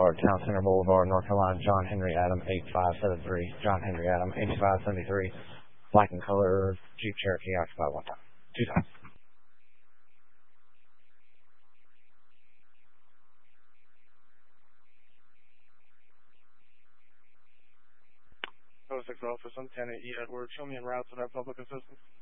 Boulevard, Town Center Boulevard, North Carolina, John Henry Adam 8573. John Henry Adam 8573. Black and color Jeep Cherokee occupied one time. Two times. Oh, 06 Office, I'm Lieutenant E. Edwards. Show me en route to that public assistance.